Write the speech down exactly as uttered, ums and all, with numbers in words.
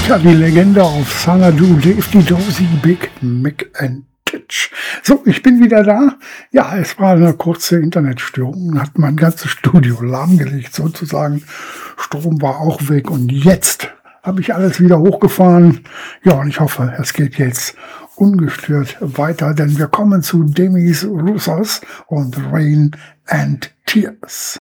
Ja, die Legende auf Xanadu, Dave die Dozy, Big Mick and Titch. So, ich bin wieder da. Ja, es war eine kurze Internetstörung, hat mein ganzes Studio lahmgelegt sozusagen. Strom war auch weg und jetzt habe ich alles wieder hochgefahren. Ja, und ich hoffe, es geht jetzt ungestört weiter, denn wir kommen zu Demis Roussos und Rain and Tears.